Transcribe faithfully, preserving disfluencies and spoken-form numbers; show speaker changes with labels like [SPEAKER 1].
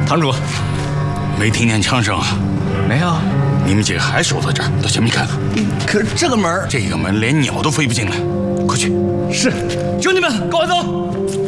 [SPEAKER 1] 堂主，
[SPEAKER 2] 没听见枪声啊？
[SPEAKER 1] 没有。
[SPEAKER 2] 你们几个还守在这儿，到前面看看。
[SPEAKER 3] 可是这个门，
[SPEAKER 2] 这个门连鸟都飞不进来，快去！
[SPEAKER 1] 是，兄弟们，跟我走。